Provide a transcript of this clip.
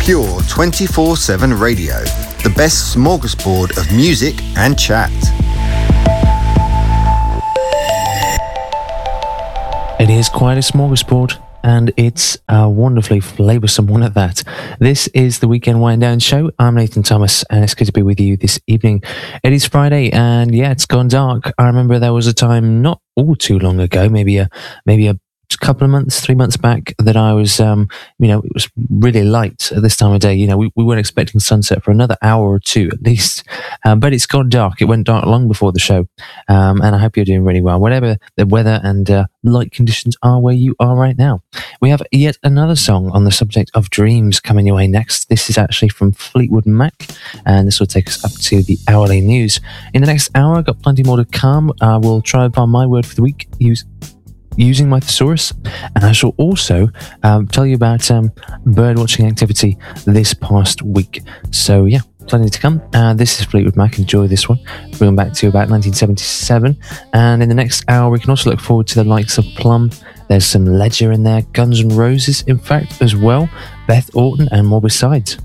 Pure 24/7 radio, the best smorgasbord of music and chat. It is quite a smorgasbord, and it's a wonderfully flavoursome one at that. This is the Weekend Wind Down Show. I'm Nathan Thomas, and it's good to be with you this evening. It is Friday, and yeah, it's gone dark. I remember there was a time not all too long ago, maybe a couple of months, 3 months back, that I was, it was really light at this time of day. We weren't expecting sunset for another hour or two at least, but it's gone dark. It went dark long before the show, and I hope you're doing really well, whatever the weather and light conditions are where you are right now. We have yet another song on the subject of dreams coming your way next. This is actually from Fleetwood Mac, and this will take us up to the hourly news. In the next hour, I've got plenty more to come. I will try upon my word for the week, using my thesaurus, and I shall also tell you about bird watching activity this past week. So yeah, plenty to come. This is Fleetwood Mac. Enjoy this one. Bring back to about 1977, and in the next hour we can also look forward to the likes of Plum. There's some Ledger in there, Guns N' Roses in fact as well, Beth Orton, and more besides.